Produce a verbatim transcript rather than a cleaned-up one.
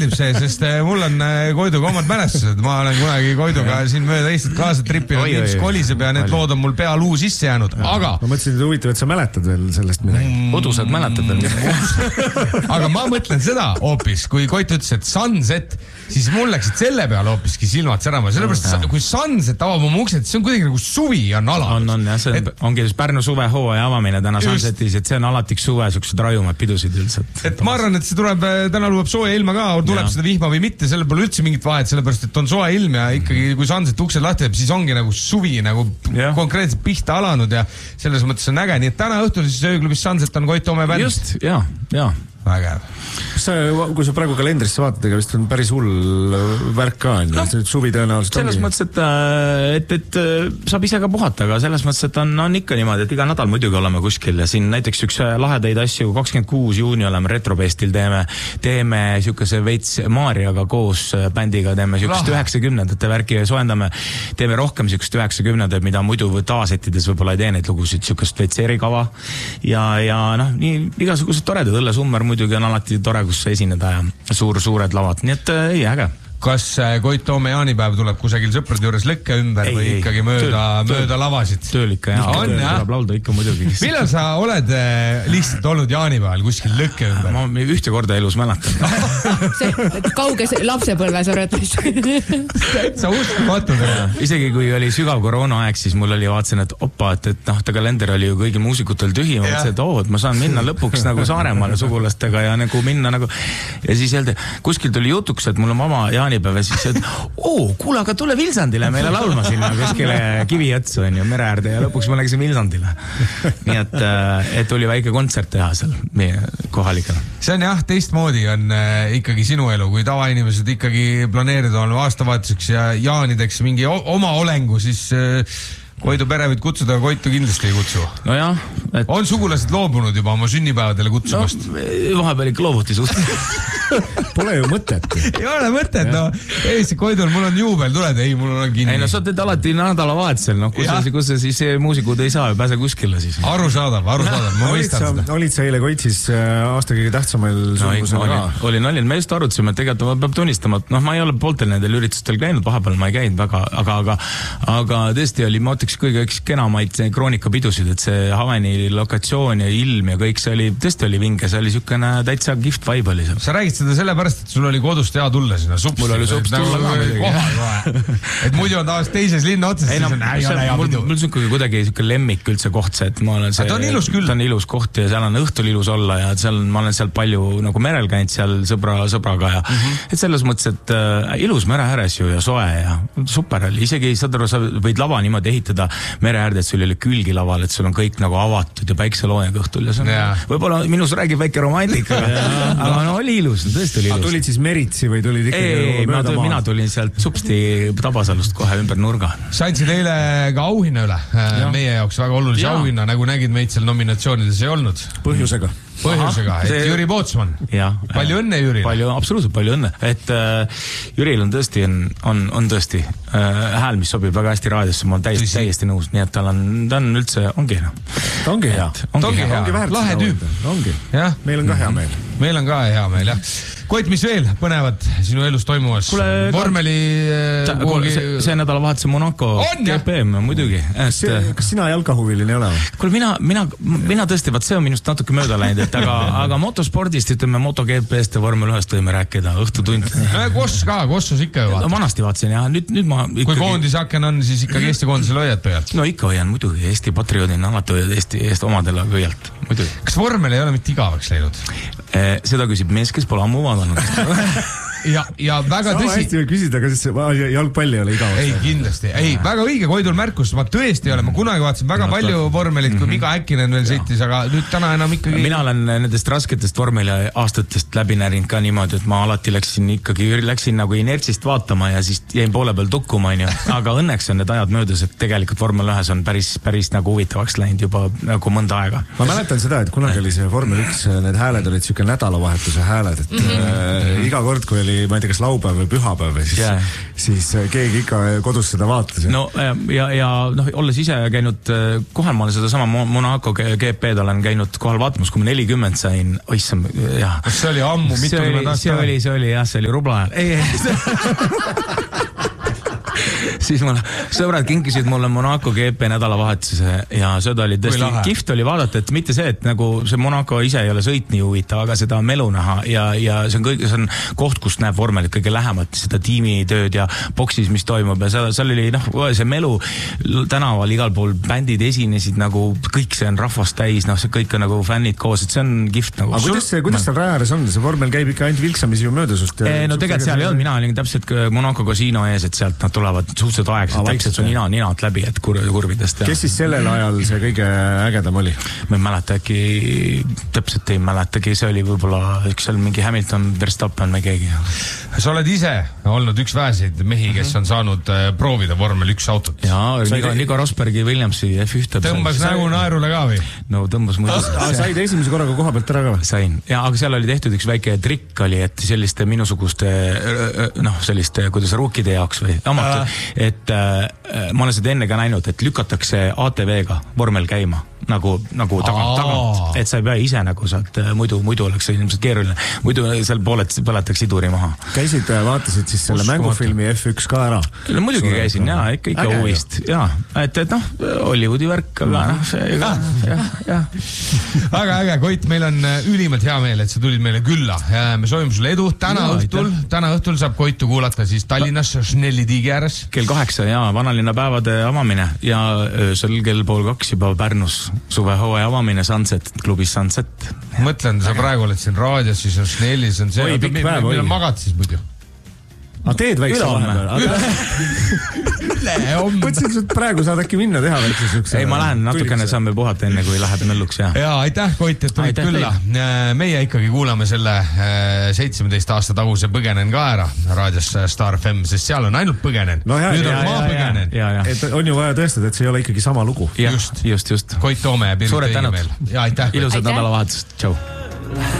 meeldib see, sest mul on Koiduga omad mälestused. Ma olen kunagi Koiduga siin mööda Eestit kaasa trippinud, ilms koliseb ja need lood on mul pea luu sisse jäänud. Aga... Ma mõtlesin, et huvitav, et sa mäletad veel sellest midagi. Kodused mäletad veel. Aga ma mõtlen seda hoopis, kui Koit ütles, et Sunset, siis mul läksid selle peale hoopiski silmad särama. Sellepärast, ja. Kui Sunset avab oma uksed, see on kuidagi nagu suvi on ala. On, on, jah, see et, ongi Pärnu suve hooaja avamine täna Sunsetis, et see on alati suve, siuksed rajumad pidusid üldiselt. Et ma arvan, et see tuleb, täna lubab sooja ilma ka, tuleb ja. Seda vihma või mitte, selle pole üldse mingit vahet, sellepärast, et on soe ilm ja ikkagi, kui Sunset uksed lahti teeb, siis ongi nagu suvi nagu ja. Konkreetselt pihta alanud ja selles mõttes on äge, nii et täna õhtul siis ööklubis Sunset on Koit Toome bänd. Just, jah, jah. Vägev. Sa, kui sa praegu kalendrisse vaatad, ega vist on päris hull värk ka, no, suvi tõenäoliselt selles ongi. Mõttes, et, et, et saab ise ka puhata, aga selles mõttes, et on, on ikka niimoodi, et iga nädal muidugi oleme kuskil ja siin näiteks üks lahedaid asju, kakskümmend kuus juuni oleme Retrobestil, teeme, teeme siukese veits Maarjaga koos bändiga, teeme siukest üheksakümnendate värki ja soendame, teeme rohkem siukest üheksakümnendate, mida muidu taasettides võib-olla ei tee neid lugusid, siukest veits erikava ja, ja noh, nii igasugused toredad õllesummer muidugi on alati tore, kus esineda ja suur, suured lavad, nii et ei, äge. Kas Koit Toome jaanipäev tuleb kusagil sõprade juures lõkke ümber ei, või ei, ikkagi mööda, tööl, mööda tööl, lavasid? Tööl ikka, jah. On, jah. Tuleb laulda ikka muidugi. Millal sa oled lihtsalt olnud jaanipäeval kuskil lõkke ümber? Ma ühte korda elus mäletan. see, kauges lapsepõlves oled. Sa uskumatud. Isegi kui oli sügav koroonaaeg, siis mul oli vaatsin, et opa, et, et noh, ta kalender oli ju kõigil muusikutel tühi. Ma mõtlesin, et oo, et ma saan minna lõpuks nagu Saaremaale sugulastega ja nagu minna nagu... Ja siis öelda, kuskil tuli jutuks, et mul on mama jaanipäev ja siis et oo, kuule, aga tule Vilsandile meile laulma sinna keskele Kivijõtsu on ju, mereäärde ja lõpuks ma läksin Vilsandile. Nii et, et oli väike kontsert teha seal meie kohalikele. See on jah, teistmoodi on äh, ikkagi sinu elu, kui tavainimesed ikkagi planeerida on aastavahetuseks ja jaanideks mingi oma olengu, siis äh, Koidu pere võid kutsuda, aga Koitu kindlasti ei kutsu. No jah. Et... On sugulased loobunud juba oma sünnipäevadele kutsumast? No, vahepeal ikka loobuti suht. Pole ju mõtet. Ei ole mõtet, no. Ei, see Koidul, mul on juubel, tuled, ei, mul on kinni. Ei, no sa teed alati nädalavahetusel, noh, kus see, kus see siis muusikud ei saa ja pääse kuskile siis. Arusaadav, arusaadav, ma mõistan seda. Olid sa eile Koit siis aasta kõige tähtsamail sugusel ka? Olin, olin, me just arutasime, et tegelikult peab tunnistama, et noh, ma ei ole pooltel nendel üritustel käinud, vahepeal ma ei käinud väga, aga, aga, aga tõesti oli, ma ootaks kõige üks kenamaid kroonikapidusid, et see Haveni lokatsioon ja ilm ja kõik see oli, tõesti oli vinge, see oli siukene täitsa gift vibe oli seal. Sa räägid seda sellepärast, et sul oli kodust hea tulla sinna supsi. Mul oli sups tulla ka. Et muidu on tavaliselt teises linna otsas. Ei, no, mul, mul on kuidagi siuke lemmik üldse koht see, et ma olen see... Ta on ilus küll. Ta on ilus koht ja seal on õhtul ilus olla ja seal, ma olen seal palju nagu merel käinud seal sõbra, sõbraga ja mm -hmm. et selles mõttes, et äh, ilus mere ääres ju ja soe ja super oli. Isegi saad aru, sa võid lava niimoodi ehitada mere äärde, et sul oli külgi laval, et sul on kõik nagu avatud ja päikseloojaga õhtul ja see on... Võib-olla minus räägib väike romantika, aga no oli ilus, tõesti oli ilus. Tulid siis Meritsi või tulid ikkagi ei, ma tulin, mina tulin sealt supsti Tabasalust kohe ümber nurga. Sa andsid eile ka auhinna üle. Ja. Meie jaoks väga olulise ja. Auhinna, nagu nägid meid seal nominatsioonides ei olnud. Põhjusega. Põhjusega, Aha, et see... Jüri Pootsman. Ja, palju õnne Jürile. Palju, absoluutselt palju õnne. Et äh, Jüril on tõesti, on, on, on tõesti äh, hääl, mis sobib väga hästi raadiosse, ma olen täiesti, täiesti nõus, nii et tal on, ta on üldse, ongi hea. Ta ongi hea. Ongi, ongi hea. Ongi lahe tüüp. Ongi. Ja? Meil on ka hea meel. Meil on ka hea meel, jah. Koit, mis veel põnevad sinu elus toimumas? Kule, vormeli... Ta, kuhugi... see, see nädala vahetuse Monaco G P M muidugi. Et... Kas sina jalkahuviline ei ole? Kuule, mina, mina, mina tõesti, vaat see on minust natuke mööda läinud, et aga, aga motospordist, ütleme, MotoGP-st ja vormel ühest võime rääkida, õhtutund. No Koss ka, Kossus ikka ju vaata. No vanasti vaatasin, jah, nüüd, nüüd ma ikkagi... Kui koondisaken on, siis ikkagi Eesti koondisele hoiad pöialt. No ikka hoian, muidugi, Eesti patrioodina alati hoiad Eesti eest omadele pöialt, muidugi. Kas vormel ei ole mitte igavaks läinud? Eh, seda küsib mees, kes pole ammu vaadanud. ja, ja väga Sama tõsi... hästi võib küsida, kas jalgpalli ei ole igavaks. Ei, kindlasti. Ei, väga õige Koidul märkus. Ma tõesti ei ole. Ma kunagi vaatasin väga no, palju vormelit, kui mm -hmm. Miga Äkkinen veel sõitis, aga nüüd täna enam ikkagi... Mina olen nendest rasketest vormeli aastatest läbi närinud ka niimoodi, et ma alati läksin ikkagi, läksin nagu inertsist vaatama ja siis jäin poole peal tukkuma, on ju. Aga õnneks on need ajad möödas, et tegelikult vormel ühes on päris, päris nagu huvitavaks läinud juba nagu mõnda aega. Ma mäletan seda, et kunagi oli see vormel üks, need hääled olid siuke nädalavahetuse hääled, et mm -hmm. äh, iga kord, kui oli, ma ei tea, kas laupäev või pühapäev, siis, yeah. siis keegi ikka kodus seda vaatas. No ja, ja noh, olles ise käinud kohal, ma olen seda sama Monaco G P-d olen käinud kohal vaatamas, kui ma nelikümmend sain, oissam, jah. Kas see oli ammu, mitu kümmend aastat? See oli, see oli, jah, see oli rubla ajal. Ei, ei, siis mul sõbrad kinkisid mulle Monaco G P nädalavahetuse ja seda oli tõesti kihvt oli vaadata, et mitte see, et nagu see Monaco ise ei ole sõit nii huvitav, aga seda melu näha ja, ja see on kõige, see on koht, kust näeb vormelit kõige lähemat seda tiimitööd ja boksis, mis toimub ja seal, seal oli noh, see melu tänaval igal pool bändid esinesid nagu kõik see on rahvast täis, noh see kõik on nagu fännid koos, et see on kihvt nagu. Aga kuidas see, kuidas seal rajares on? See vormel käib ikka ainult vilksamisi ju möödasust. E, no tegelikult seal ei olnud, mina olin täpselt Monaco kasiino ees, et sealt nad tulevad suhteliselt aegselt, täpselt su nina, ninad läbi, et kur, kurvidest. Kes siis sellel ajal see kõige ägedam oli? Ma ei mäleta, äkki täpselt ei mäletagi, see oli võib-olla üks seal mingi Hamilton, Verstappen või keegi. Sa oled ise olnud üks väheseid mehi, kes on saanud proovida vormel üks autot. Jaa, Nico, Nico Rosbergi Williamsi F üks. Tõmbas nägu naerule ka või? No tõmbas muidu. Said esimese korraga koha pealt ära ka või? Sain. Ja, aga seal oli tehtud üks väike trikk oli, et selliste minusuguste, noh, selliste, kuidas ruukide jaoks või amatud, et äh, ma olen seda enne ka näinud, et lükatakse A T V-ga vormel käima. Nagu, nagu tagant, tagant, et sa ei pea ise nagu saad, muidu, muidu oleks see ilmselt keeruline, muidu seal pooled põletaks siduri maha. Käisid, vaatasid siis selle Uskumatu. Mängufilmi F üks ka ära? No, muidugi Suure, käisin, jaa, ikka, ikka huvist, jaa, et, et noh, Hollywoodi värk, aga noh, see ka, jah, jah. Aga äge, Koit, meil on ülimalt hea meel, et sa tulid meile külla. Me soovime sulle edu, täna no, õhtul, täna õhtul saab Koitu kuulata siis Tallinnas Schnelli tiigi ääres. Kell kaheksa, jaa, vanalinna päevade avamine ja öösel kell pool kaks juba Pärnus suvehooaja avamine Sunset, klubis Sunset. Mõtlen, sa praegu oled siin raadios, siis on Schnellis, on see, millal magad siis muidu? A teed väikse vahepeal? Üle-homme. Mõtlesin, et praegu saad äkki minna teha väikse sükse. Ei, ma lähen natukene saame puhata enne, kui läheb nõlluks. Ja, ja aitäh, Koit, et tulid külla. Meie ikkagi kuulame selle seitsmeteist aasta taguse Põgenen ka ära raadios Star F M, sest seal on ainult Põgenen. No jah, nüüd ja, on ma Põgenen. Ja, ja. Et on ju vaja tõestada, et see ei ole ikkagi sama lugu. Ja, just, just, just. Koit Toome ja Pirita Iimeel. Ja aitäh. Ilusad nädalavahetust. Tšau.